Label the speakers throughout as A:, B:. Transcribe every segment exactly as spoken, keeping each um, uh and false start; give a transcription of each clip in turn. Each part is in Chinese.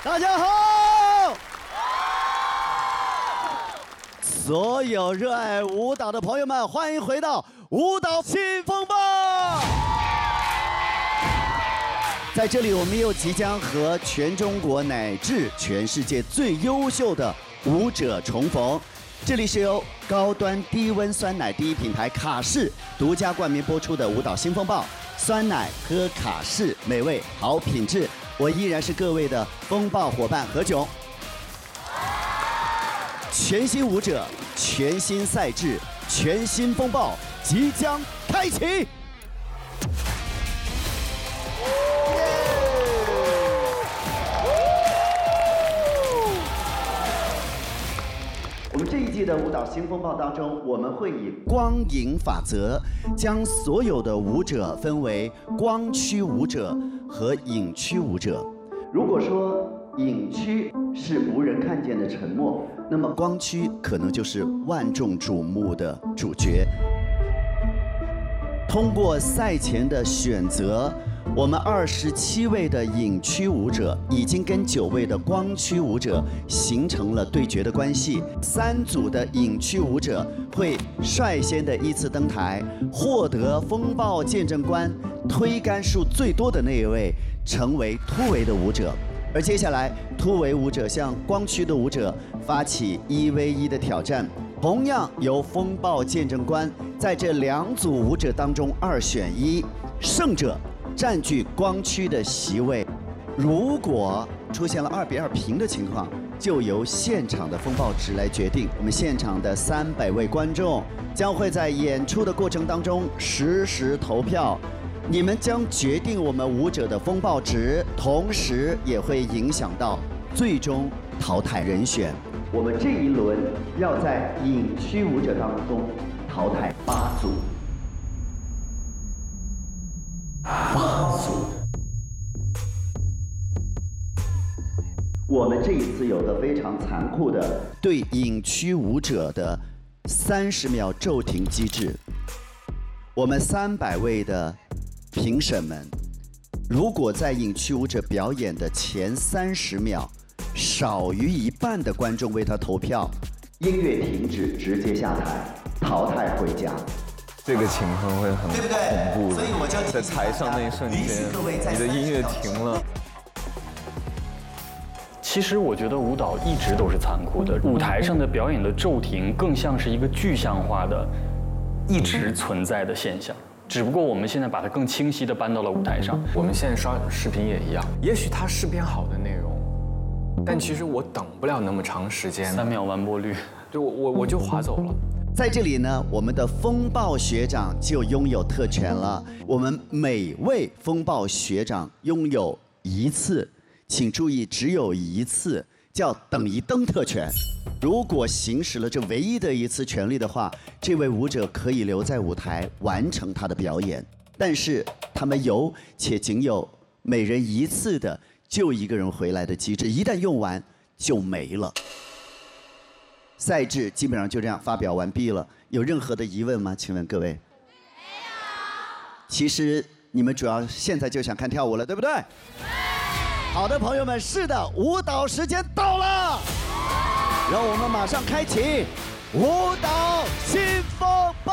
A: 大家好！所有热爱舞蹈的朋友们，欢迎回到舞蹈新风暴。在这里，我们又即将和全中国乃至全世界最优秀的舞者重逢。这里是由高端低温酸奶第一品牌卡士独家冠名播出的舞蹈新风暴。酸奶喝卡士，美味好品质。我依然是各位的风暴伙伴何炅。全新舞者，全新赛制，全新风暴即将开启。我们这一季的舞蹈新风暴当中，我们会以光影法则，将所有的舞者分为光区舞者和影区舞者。如果说影区是无人看见的沉默，那么光区可能就是万众瞩目的主角。通过赛前的选择，我们二十七位的影区舞者已经跟九位的光区舞者形成了对决的关系。三组的影区舞者会率先的依次登台，获得风暴见证官推杆数最多的那一位成为突围的舞者。而接下来，突围舞者向光区的舞者发起一 v 一的挑战，同样由风暴见证官在这两组舞者当中二选一，胜者占据光区的席位。如果出现了二比二平的情况，就由现场的风暴值来决定。我们现场的三百位观众将会在演出的过程当中实时投票，你们将决定我们舞者的风暴值，同时也会影响到最终淘汰人选。我们这一轮要在影区舞者当中淘汰八组。八组。我们这一次有个非常残酷的对影区舞者的三十秒骤停机制。我们三百位的评审们，如果在影区舞者表演的前三十秒，少于一半的观众为他投票，音乐停止，直接下台，淘汰回家。
B: 这个情况会很
A: 对不对？
B: 恐怖的，
A: 所以我就
B: 在台上那一瞬间，你的音乐停了。
C: 其实我觉得舞蹈一直都是残酷的，舞台上的表演的骤停更像是一个具象化的、一直存在的现象，只不过我们现在把它更清晰地搬到了舞台上。
D: 我们现在刷视频也一样，也许它是篇好的内容，但其实我等不了那么长时间。
C: 三秒完播率，
D: 对我我我就划走了。
A: 在这里呢，我们的风暴学长就拥有特权了。我们每位风暴学长拥有一次，请注意，只有一次，叫等一灯特权。如果行使了这唯一的一次权利的话，这位舞者可以留在舞台完成他的表演。但是他们有且仅有每人一次的就一个人回来的机制，一旦用完就没了。赛制基本上就这样发表完毕了，有任何的疑问吗？请问各位？没有。其实你们主要现在就想看跳舞了，对不对？对。好的，朋友们，是的，舞蹈时间到了，让我们马上开启舞蹈新风暴。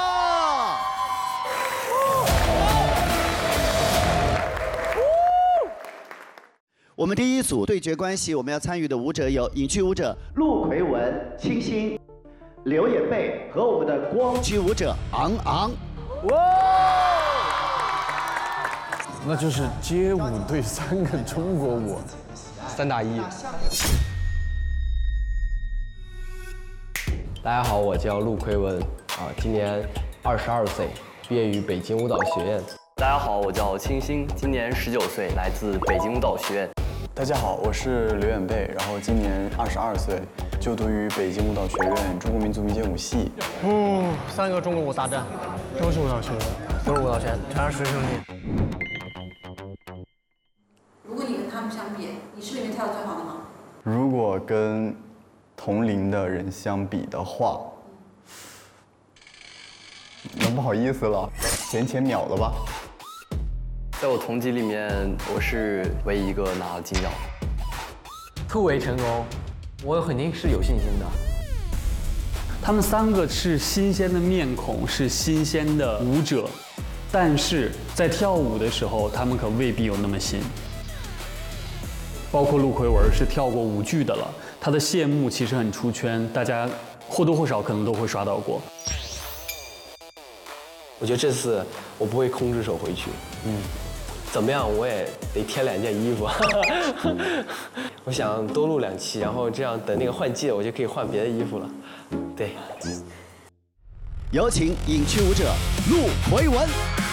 A: 我们第一组对决关系，我们要参与的舞者有影区舞者陆奎文、清新、刘也贝和我们的光区舞者昂昂。哇！
E: 那就是街舞对三个中国舞，三打一。
F: 大家好，我叫陆奎文，啊，今年二十二岁，毕业于北京舞蹈学院。
G: 大家好，我叫清新，今年十九岁，来自北京舞蹈学院。
H: 大家好，我是刘远贝，然后今年二十二岁，就读于北京舞蹈学院中国民族民间舞系。
E: 哦，三个中国舞大战，都是舞蹈学院，都是舞蹈学院，全是师兄弟。
I: 如果你跟他们相比，你是里面跳得最好的吗？
H: 如果跟同龄的人相比的话，那不好意思了，浅浅秒了吧。
G: 在我同级里面，我是唯一一个拿了金奖。
E: 突围成功，我肯定是有信心的。
C: 他们三个是新鲜的面孔，是新鲜的舞者，但是在跳舞的时候，他们可未必有那么新。包括陆奎文是跳过舞剧的了，他的谢幕其实很出圈，大家或多或少可能都会刷到过。
F: 我觉得这次我不会空着手回去，嗯，怎么样我也得添两件衣服。我想多录两期，然后这样等那个换季了，我就可以换别的衣服了。对，
A: 有请影区舞者陆奎文。